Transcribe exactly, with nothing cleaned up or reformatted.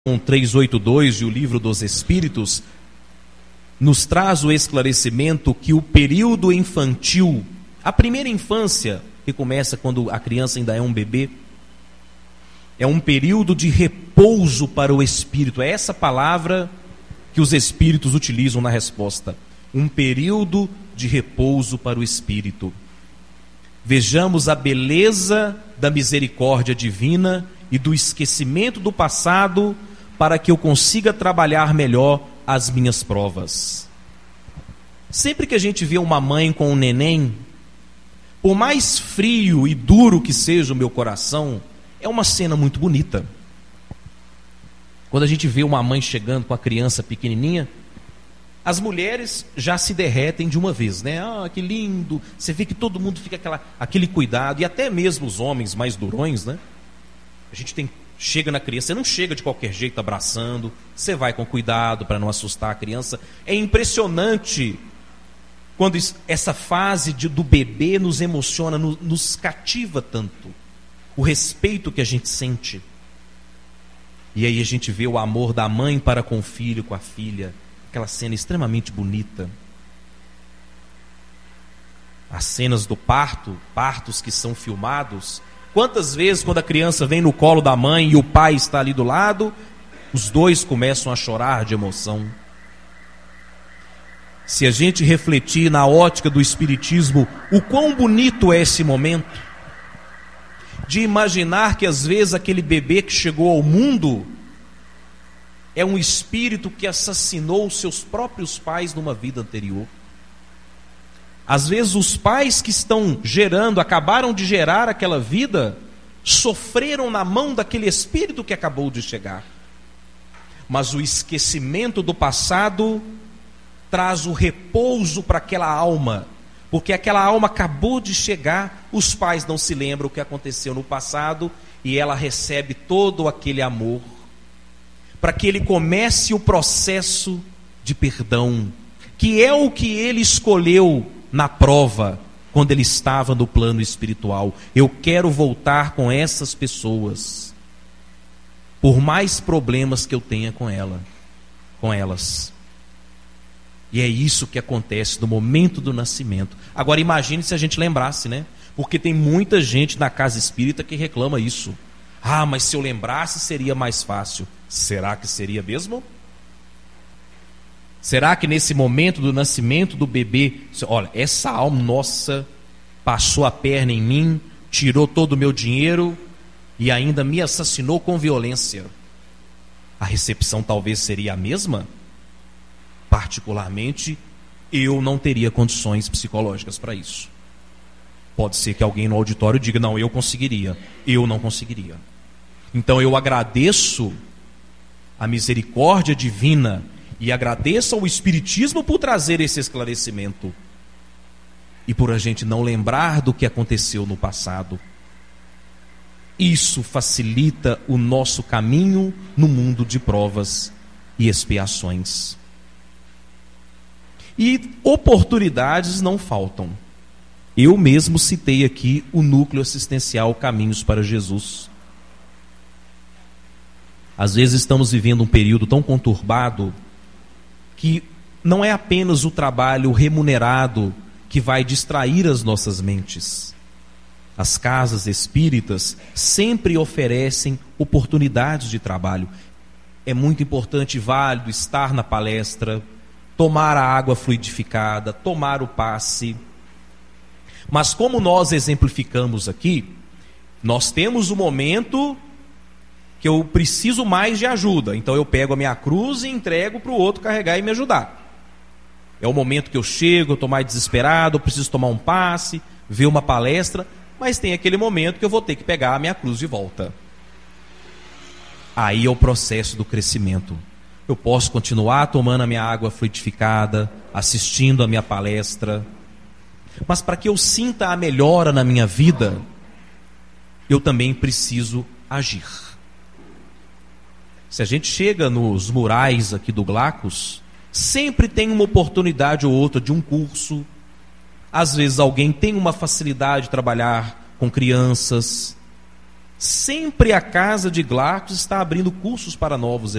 trezentos e oitenta e dois e o Livro dos Espíritos nos traz o esclarecimento que o período infantil, a primeira infância, que começa quando a criança ainda é um bebê, é um período de repouso para o espírito. É essa palavra que os espíritos utilizam na resposta. Um período de repouso para o espírito. Vejamos a beleza da misericórdia divina e do esquecimento do passado para que eu consiga trabalhar melhor as minhas provas. Sempre que a gente vê uma mãe com um neném, por mais frio e duro que seja o meu coração, é uma cena muito bonita. Quando a gente vê uma mãe chegando com a criança pequenininha, as mulheres já se derretem de uma vez, né? Ah, que lindo! Você vê que todo mundo fica aquela, aquele cuidado, e até mesmo os homens mais durões, né? A gente tem, chega na criança, você não chega de qualquer jeito abraçando, você vai com cuidado para não assustar a criança. É impressionante quando isso, essa fase de, do bebê nos emociona, no, nos cativa tanto. O respeito que a gente sente. E aí a gente vê o amor da mãe para com o filho, com a filha. Aquela cena extremamente bonita. As cenas do parto, partos que são filmados. Quantas vezes quando a criança vem no colo da mãe e o pai está ali do lado, os dois começam a chorar de emoção. Se a gente refletir na ótica do Espiritismo, o quão bonito é esse momento de imaginar que às vezes aquele bebê que chegou ao mundo é um espírito que assassinou seus próprios pais numa vida anterior. Às vezes os pais que estão gerando, acabaram de gerar aquela vida, sofreram na mão daquele espírito que acabou de chegar. Mas o esquecimento do passado traz o repouso para aquela alma, porque aquela alma acabou de chegar, os pais não se lembram o que aconteceu no passado, e ela recebe todo aquele amor, para que ele comece o processo de perdão, que é o que ele escolheu na prova, quando ele estava no plano espiritual. Eu quero voltar com essas pessoas, por mais problemas que eu tenha com ela, com elas. E é isso que acontece no momento do nascimento. Agora imagine se a gente lembrasse, né? Porque tem muita gente na casa espírita que reclama isso. Ah, mas se eu lembrasse seria mais fácil. Será que seria mesmo? Será que nesse momento do nascimento do bebê, olha, essa alma nossa passou a perna em mim, tirou todo o meu dinheiro e ainda me assassinou com violência, a recepção talvez seria a mesma? Particularmente, eu não teria condições psicológicas para isso. Pode ser que alguém no auditório diga, não, eu conseguiria. Eu não conseguiria. Então eu agradeço a misericórdia divina e agradeço ao Espiritismo por trazer esse esclarecimento e por a gente não lembrar do que aconteceu no passado. Isso facilita o nosso caminho no mundo de provas e expiações. E oportunidades não faltam. Eu mesmo citei aqui o núcleo assistencial Caminhos para Jesus. Às vezes estamos vivendo um período tão conturbado que não é apenas o trabalho remunerado que vai distrair as nossas mentes. As casas espíritas sempre oferecem oportunidades de trabalho. É muito importante e válido estar na palestra, tomar a água fluidificada, tomar o passe. Mas como nós exemplificamos aqui, nós temos um momento que eu preciso mais de ajuda. Então eu pego a minha cruz e entrego para o outro carregar e me ajudar. É o momento que eu chego, eu estou mais desesperado, eu preciso tomar um passe, ver uma palestra, mas tem aquele momento que eu vou ter que pegar a minha cruz de volta. Aí é o processo do crescimento. Eu posso continuar tomando a minha água fluidificada, assistindo a minha palestra, mas para que eu sinta a melhora na minha vida, eu também preciso agir. Se a gente chega nos murais aqui do Glacos, sempre tem uma oportunidade ou outra de um curso. Às vezes alguém tem uma facilidade de trabalhar com crianças. Sempre a casa de Glaucus está abrindo cursos para novos